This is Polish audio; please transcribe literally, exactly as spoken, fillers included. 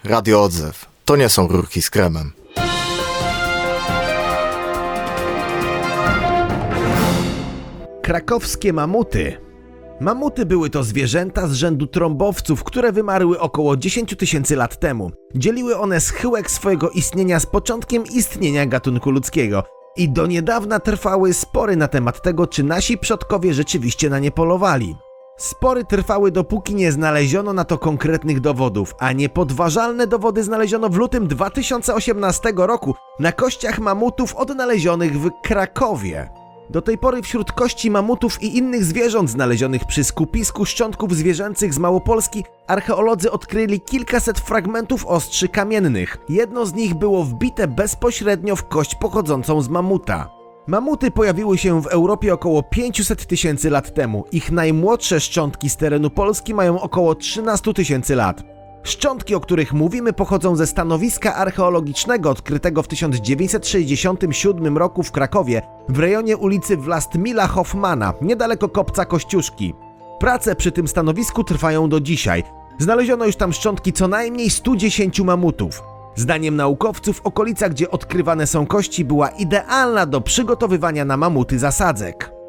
Radio Odzew. To nie są rurki z kremem. Krakowskie mamuty. Mamuty były to zwierzęta z rzędu trąbowców, które wymarły około dziesięć tysięcy lat temu. Dzieliły one schyłek swojego istnienia z początkiem istnienia gatunku ludzkiego. I do niedawna trwały spory na temat tego, czy nasi przodkowie rzeczywiście na nie polowali. Spory trwały, dopóki nie znaleziono na to konkretnych dowodów, a niepodważalne dowody znaleziono w lutym dwa tysiące osiemnastego roku na kościach mamutów odnalezionych w Krakowie. Do tej pory wśród kości mamutów i innych zwierząt znalezionych przy skupisku szczątków zwierzęcych z Małopolski archeolodzy odkryli kilkaset fragmentów ostrzy kamiennych. Jedno z nich było wbite bezpośrednio w kość pochodzącą z mamuta. Mamuty pojawiły się w Europie około pięćset tysięcy lat temu. Ich najmłodsze szczątki z terenu Polski mają około trzynaście tysięcy lat. Szczątki, o których mówimy, pochodzą ze stanowiska archeologicznego odkrytego w tysiąc dziewięćset sześćdziesiątym siódmym roku w Krakowie w rejonie ulicy Vlastimila Hoffmana, niedaleko kopca Kościuszki. Prace przy tym stanowisku trwają do dzisiaj. Znaleziono już tam szczątki co najmniej stu dziesięciu mamutów. Zdaniem naukowców okolica, gdzie odkrywane są kości, była idealna do przygotowywania na mamuty zasadzek.